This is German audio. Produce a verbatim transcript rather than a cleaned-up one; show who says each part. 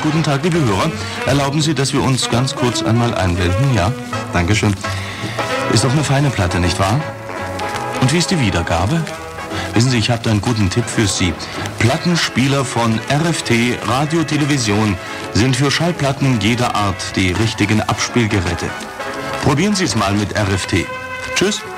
Speaker 1: guten Tag, liebe Hörer. Erlauben Sie, dass wir uns ganz kurz einmal einblenden, ja? Dankeschön. Ist doch eine feine Platte, nicht wahr? Und wie ist die Wiedergabe? Wissen Sie, ich habe da einen guten Tipp für Sie. Plattenspieler von R F T, Radio, Television sind für Schallplatten jeder Art die richtigen Abspielgeräte. Probieren Sie es mal mit R F T. Tschüss.